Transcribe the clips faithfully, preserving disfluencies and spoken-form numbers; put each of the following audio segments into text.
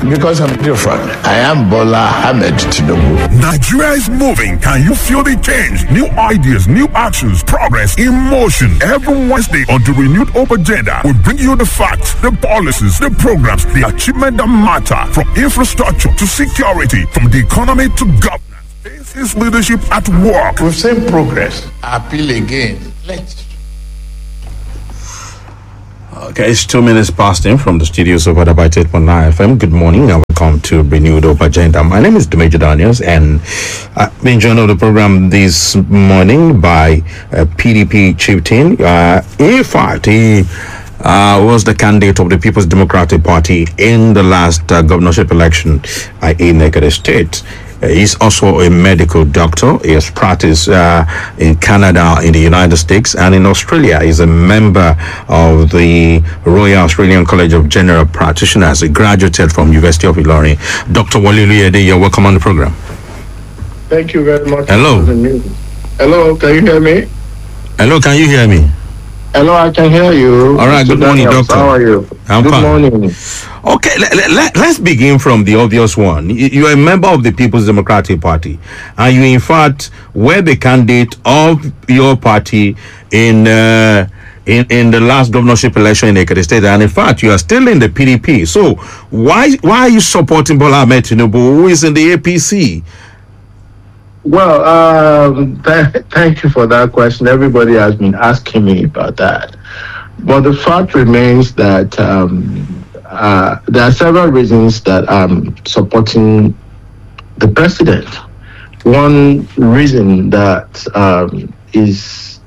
because I'm different. I am Bola Ahmed Tinubu. Nigeria is moving. Can you feel the change? New ideas, new actions, progress in motion. Every Wednesday on the Renewed Hope Agenda, we bring you the facts, the policies, the programs, the achievement that matter, from infrastructure to security, from the economy to governance. This is leadership at work. We've seen progress. I appeal again. Let's. Okay, it's two minutes past in from the studios of Adabite eight point nine F M. Good morning and welcome to Renewed Hope Agenda. My name is Demeji Daniels and I've been joined on the program this morning by uh, P D P chieftain. Uh, in fact, he uh, was the candidate of the People's Democratic Party in the last uh, governorship election uh, in Ekiti State. Uh, he's also a medical doctor. He has practiced uh, in Canada, in the United States, and in Australia. He's a member of the Royal Australian College of General Practitioners. He graduated from University of Ilorin. Doctor Wale Oluyede, you're welcome on the program. Thank you very much. Hello. Hello, can you hear me? Hello, can you hear me? Hello, I can hear you. All right, good morning, Daniels, doctor. How are you? I'm good fine. morning. Okay, let, let, let's begin from the obvious one. You, you are a member of the People's Democratic Party, and you, in fact, were the candidate of your party in uh, in in the last governorship election in Ekiti State, and in fact, you are still in the P D P. So, why why are you supporting Bola Ahmed Tinubu, who is in the A P C? Well, um, th- thank you for that question. Everybody has been asking me about that. But the fact remains that um, uh, there are several reasons that I'm supporting the president. One reason that um, is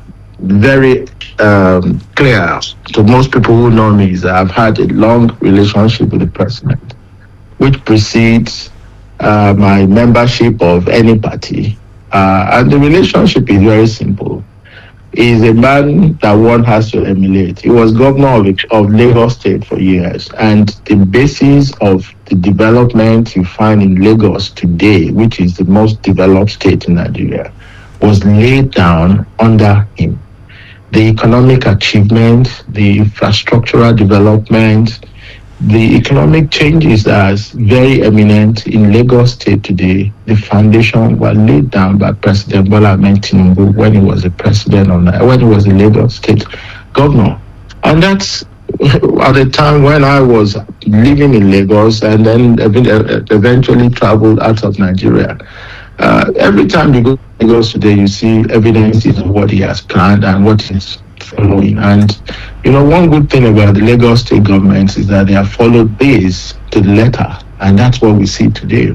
very um, clear to most people who know me is that I've had a long relationship with the president, which precedes Uh, my membership of any party. Uh, and the relationship is very simple. He is a man that one has to emulate. He was governor of, of Lagos State for years, and the basis of the development you find in Lagos today, which is the most developed state in Nigeria, was laid down under him. The economic achievement, the infrastructural development, the economic changes that are very eminent in Lagos State today, the foundation was laid down by President Bola Ahmed Tinubu when he was the president of, when he was the Lagos State governor. And that's at the time when I was living in Lagos and then eventually traveled out of Nigeria. Uh, every time you go to Lagos today, you see evidence of what he has planned and what he's following. And you know, one good thing about the Lagos state government is that they have followed this to the letter, and that's what we see today.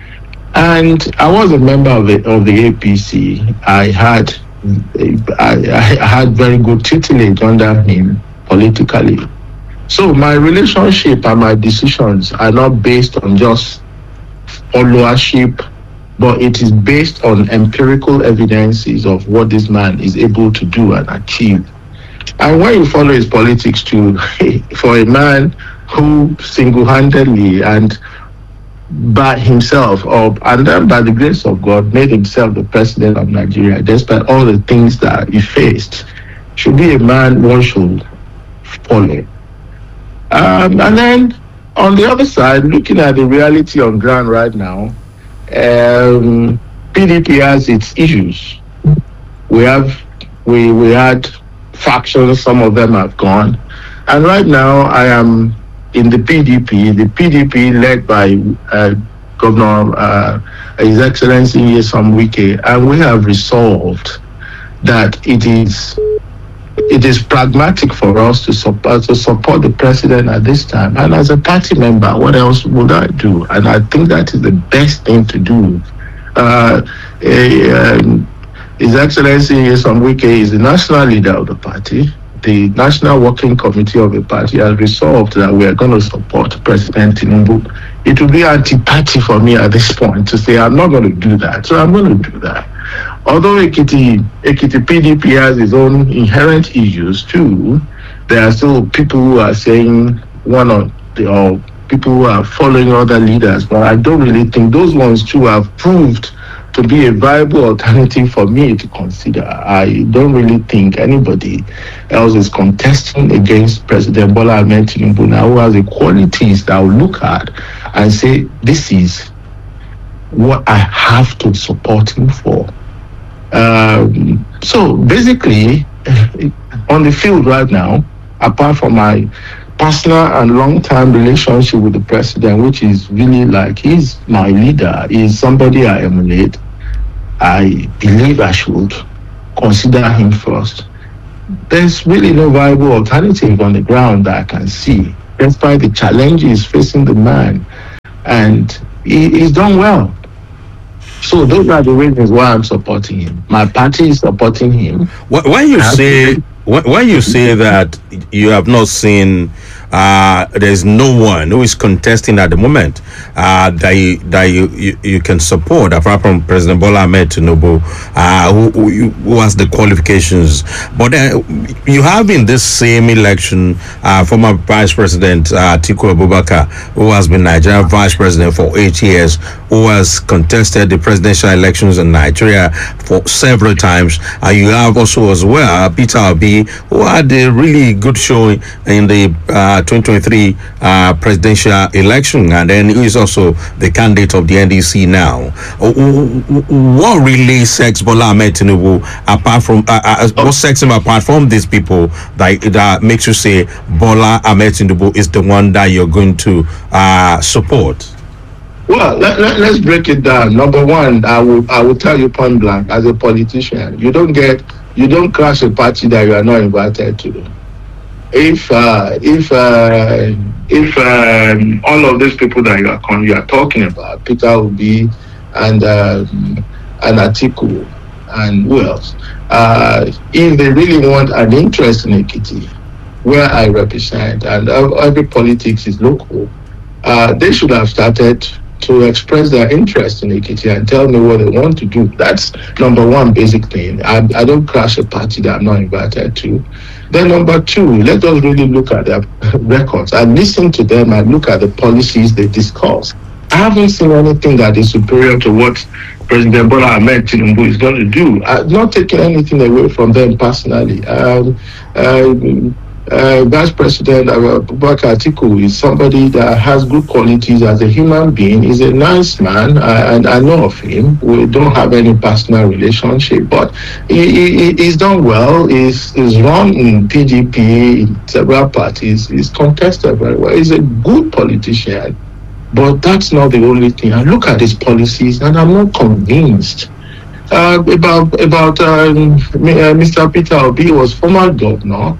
And I was a member of the of the A P C. I had I, I had very good tutelage under him politically. So my relationship and my decisions are not based on just followership, but it is based on empirical evidences of what this man is able to do and achieve. And when you follow his politics too, for a man who single-handedly and by himself, or, and then by the grace of God, made himself the president of Nigeria, despite all the things that he faced, should be a man one should follow. Um, and then, on the other side, looking at the reality on ground right now, um, P D P has its issues. We have, we we had factions, some of them have gone. And right now I am in the P D P, the P D P led by uh, Governor, uh, His Excellency Nyesom Wike, and we have resolved that it is it is pragmatic for us to support to support the president at this time. And as a party member, what else would I do? And I think that is the best thing to do. Uh, a, um, His Excellency Nyesom Wike is the national leader of the party. The National Working Committee of the party has resolved that we are going to support President Tinubu. It would be anti-party for me at this point to say I'm not going to do that. So I'm going to do that. Although Ekiti, Ekiti P D P has its own inherent issues too, there are still people who are saying one or the or people who are following other leaders. But I don't really think those ones too have proved to be a viable alternative for me to consider. I don't really think anybody else is contesting against President Bola Ahmed Tinubu now who has the qualities that I will look at and say, this is what I have to support him for. Um, so basically, on the field right now, apart from my personal and long-term relationship with the president, which is really like he's my leader, he's somebody I emulate, I believe I should consider him first. There's really no viable alternative on the ground that I can see, despite the challenges facing the man, and he, he's done well. So those are the reasons why I'm supporting him. My party is supporting him. When you say when you say that you have not seen, uh, there's no one who is contesting at the moment uh, that you, that you, you, you can support apart from President Bola Ahmed Tinubu, uh, who, who, who has the qualifications. But uh, you have in this same election uh, former Vice President uh, Atiku Abubakar, who has been Nigerian Vice President for eight years, who has contested the presidential elections in Nigeria for several times. And you have also as well Peter Obi, who had a really good showing in the uh, twenty twenty-three uh, presidential election, and then he is also the candidate of the N D C now. What really sets Bola Ahmed Tinubu apart from uh, uh, what sets him apart from these people that, that makes you say Bola Ahmed Tinubu is the one that you're going to uh, support? Well, let, let, let's break it down. Number one, I will I will tell you point blank, as a politician, you don't get you don't crash a party that you are not invited to. If uh, if uh, if um, all of these people that you are you are talking about, Peter Obi and um, and Atiku and who else, uh, if they really want an interest in Ekiti, where I represent, and every politics is local, uh, they should have started to express their interest in Ekiti and tell me what they want to do. That's number one basic thing. I, I don't crash a party that I'm not invited to. Then number two, let us really look at their records. I listen to them and look at the policies they discuss. I haven't seen anything that is superior to what President Bola Ahmed Tinubu is going to do. I'm not taking anything away from them personally. Um, uh, Uh, Vice President Abubakar Atiku is somebody that has good qualities as a human being. He's a nice man, uh, and I know of him. We don't have any personal relationship, but he, he, he's done well. He's, he's run in P D P, in several parties. He's contested very well. He's a good politician, but that's not the only thing. I look at his policies, and I'm not convinced. Uh, about about um, Mister Peter Obi was former governor.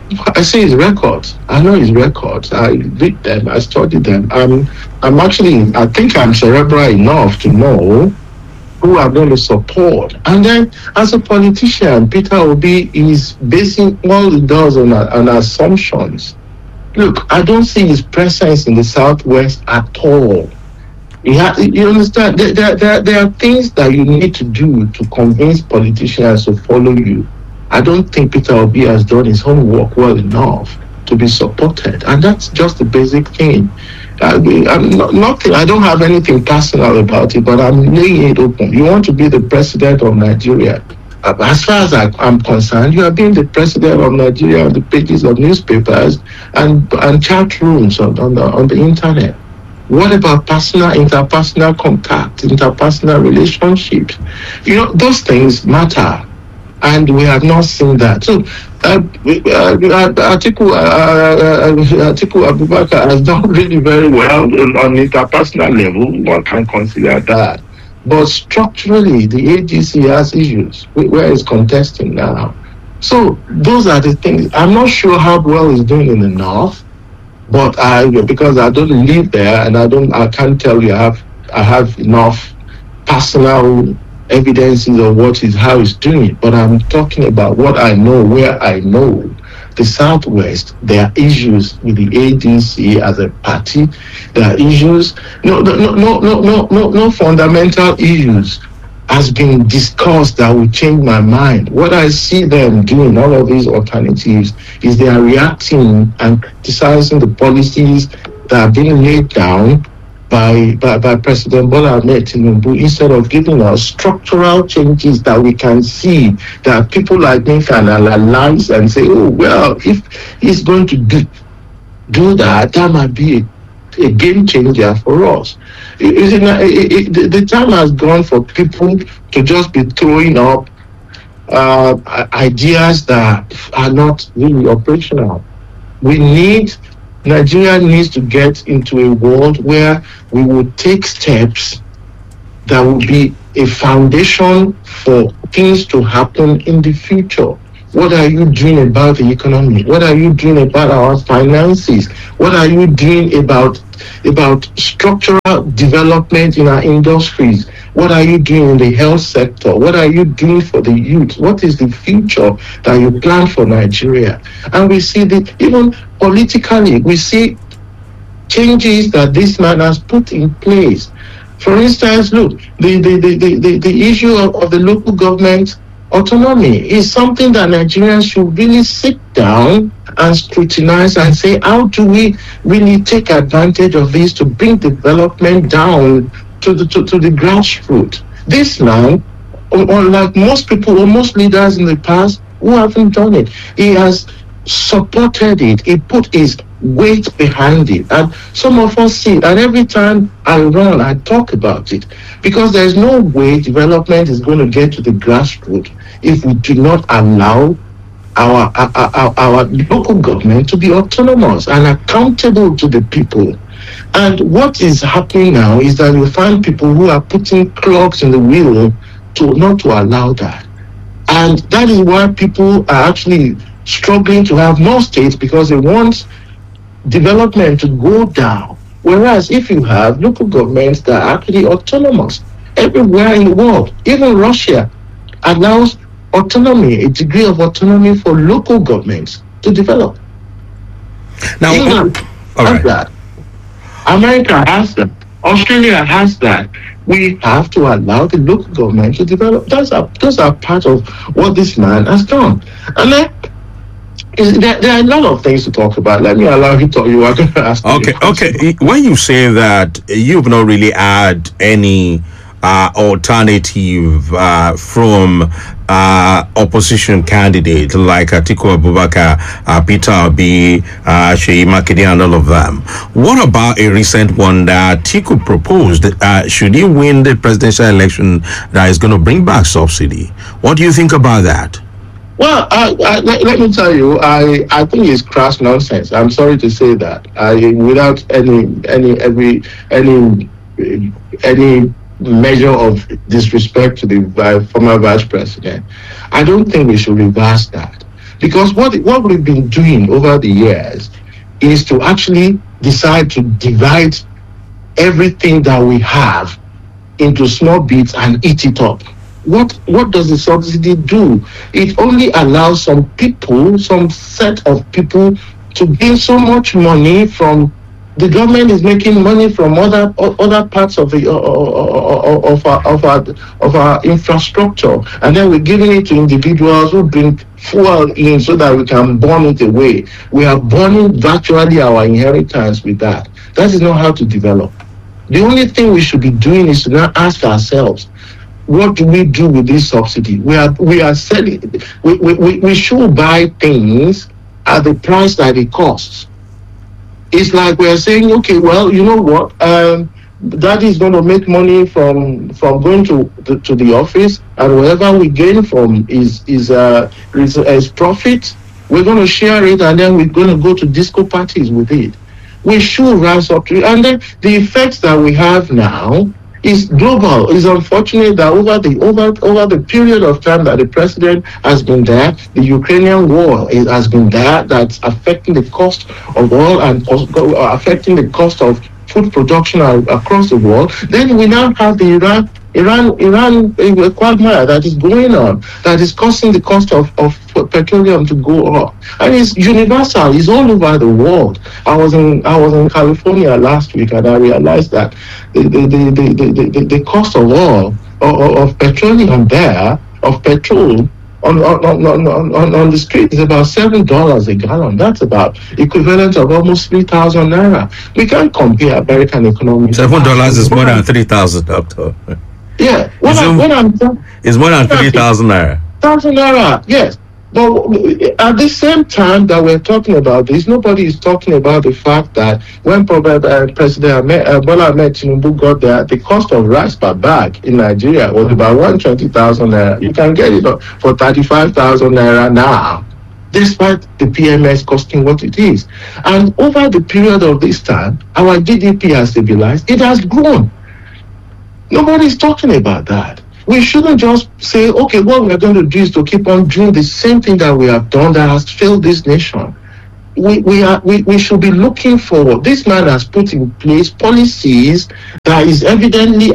I see his records. I know his records. I read them. I study them. I'm, I'm actually, I think I'm cerebral enough to know who I'm going to support. And then, as a politician, Peter Obi is basing all he does on, on assumptions. Look, I don't see his presence in the Southwest at all. You, have, you understand? There, there, there, there are things that you need to do to convince politicians to follow you. I don't think Peter Obi has done his homework well enough to be supported, and that's just the basic thing. I mean, I'm not, nothing. I don't have anything personal about it, but I'm laying it open. You want to be the president of Nigeria? As far as I, I'm concerned, you are being the president of Nigeria on the pages of newspapers and and chat rooms on, on the on the internet. What about personal, interpersonal contact, interpersonal relationships? You know, those things matter. And we have not seen that. So, uh, uh, Atiku, uh, Atiku Abubakar has done really very well on, on interpersonal level. One can consider that. But structurally, the A D C has issues. Where is contesting now? So, those are the things. I'm not sure how well he's doing in the north, but I, because I don't live there, and I don't, I can't tell you I have, I have enough personal evidences of what is how it's doing it, but I'm talking about what I know, where I know. The Southwest, there are issues with the A D C as a party. There are issues, no, no, no, no, no, no, no, no fundamental issues has been discussed that will change my mind. What I see them doing, all of these alternatives, is they are reacting and criticizing the policies that are being laid down by, by, by President Bola Ahmed Tinubu, instead of giving us structural changes that we can see, that people like me can analyze and say, oh, well, if he's going to do, do that, that might be a, a game changer for us. It, it, it, it, the time has gone for people to just be throwing up uh, ideas that are not really operational. We need, Nigeria needs to get into a world where we will take steps that will be a foundation for things to happen in the future. What are you doing about the economy? What are you doing about our finances? What are you doing about about structural development in our industries? What are you doing in the health sector? What are you doing for the youth? What is the future that you plan for Nigeria? And we see that even politically, we see changes that this man has put in place. For instance, look, the, the, the, the, the, the issue of, of the local government autonomy is something that Nigerians should really sit down and scrutinize and say, how do we really take advantage of this to bring development down to the to, to the grassroots? This man, unlike most people or most leaders in the past who haven't done it, he has supported it. He put his weight behind it. And some of us see it. And every time I run, I talk about it. Because there's no way development is going to get to the grassroots if we do not allow our, our, our, our local government to be autonomous and accountable to the people. And what is happening now is that you find people who are putting clogs in the wheel to not to allow that. And that is why people are actually struggling to have more states, because they want development to go down. Whereas if you have local governments that are actually autonomous everywhere in the world, even Russia allows autonomy, a degree of autonomy for local governments to develop. Now, England all has right. that. America has that. Australia has that. We have to allow the local government to develop. That's a, those are part of what this man has done. And then is, there, there are a lot of things to talk about. Let me allow you to talk. You are going to ask me Okay, a question. okay. When you say that you've not really had any uh, alternative uh, from uh, opposition candidate like Atiku Abubakar, uh, Peter Obi, uh, Sheyi Makinde, and all of them, what about a recent one that Atiku proposed? Uh, should he win the presidential election, that is going to bring back subsidy? What do you think about that? Well, I, I, let, let me tell you, I, I think it's crass nonsense. I'm sorry to say that. I, without any any every any any measure of disrespect to the uh, former vice president, I don't think we should reverse that, because what what we've been doing over the years is to actually decide to divide everything that we have into small bits and eat it up. What what does the subsidy do? It only allows some people, some set of people, to gain so much money from. The government is making money from other other parts of the of our of our of our infrastructure, and then we're giving it to individuals who bring fuel in so that we can burn it away. We are burning virtually our inheritance with that. That is not how to develop. The only thing we should be doing is to now ask ourselves, what do we do with this subsidy? We are we are selling. We we, we, we should buy things at the price that it costs. It's like we're saying, okay, well, you know what? Um, Daddy is going to make money from from going to the, to the office, and whatever we gain from is is uh is, is profit. We're going to share it, and then we're going to go to disco parties with it. We should rise up to it, and then the effects that we have now is global. It's unfortunate that over the over over the period of time that the president has been there, the Ukrainian war is, has been there. That's affecting the cost of oil and also affecting the cost of food production across the world. Then we now have the Iran Iran Iran uh, quagmire that is going on, that is causing the cost of, of petroleum to go up, and it's universal. It's all over the world. I was in I was in California last week, and I realized that the the the the, the, the, the cost of oil of, of petroleum there of petrol on on, on, on, on, on the street is about seven dollars a gallon. That's about equivalent of almost three thousand naira. We can't compare American economy. Seven dollars is more than three thousand, doctor. Yeah, when, I, when I'm it's more than three thousand naira. Thousand naira, yes. But at the same time that we're talking about this, nobody is talking about the fact that when President Ahmed, uh, Bola Ahmed Tinubu got there, the cost of rice per bag in Nigeria was about one hundred twenty thousand naira. You can get it for thirty-five thousand naira now, despite the P M S costing what it is. And over the period of this time, our G D P has stabilized. It has grown. Nobody's talking about that. We shouldn't just say, okay, what we're going to do is to keep on doing the same thing that we have done that has failed this nation. We we are we, we should be looking forward. This man has put in place policies that is evidently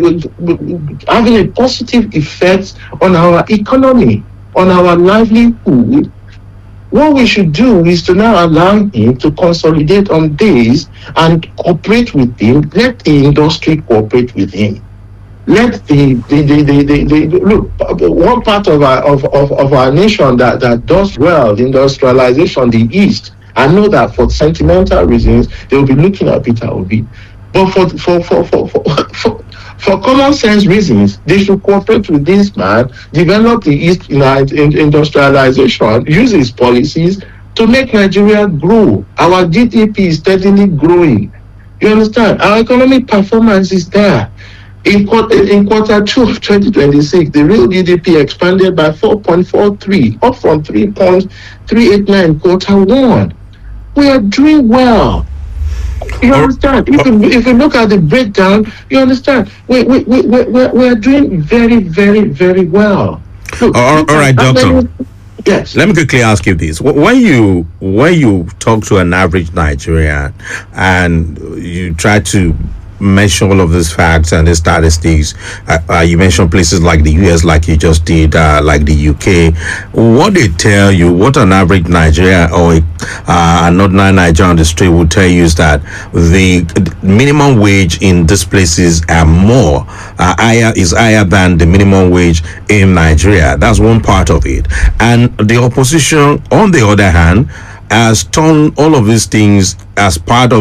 having a positive effect on our economy, on our livelihood. What we should do is to now allow him to consolidate on this and cooperate with him. Let the industry cooperate with him. Let the the, the, the, the, the look, one part of our of, of, of our nation that, that does well, industrialization, the East. I know that for sentimental reasons they will be looking at Peter Obi. But for for for for, for, for For common sense reasons, they should cooperate with this man, develop the East industrialization, use his policies to make Nigeria grow. Our G D P is steadily growing. You understand? Our economic performance is there. In quarter, in quarter two of twenty twenty-six, the real G D P expanded by four point four three, up from three point three eight nine in quarter one. We are doing well. You understand? If you, if you look at the breakdown, you understand. We we we we we are doing very very very well. Look, all, all right, doctor. Many, yes. Let me quickly ask you this: when you when you talk to an average Nigerian and you try to mention all of these facts and these statistics, uh, uh, you mentioned places like the U S, like you just did, uh, like the U K. What they tell you, what an average Nigerian or uh, an ordinary Nigerian on the street will tell you is that the minimum wage in these places are more uh, higher is higher than the minimum wage in Nigeria. That's one part of it. And the opposition, on the other hand, has turned all of these things as part of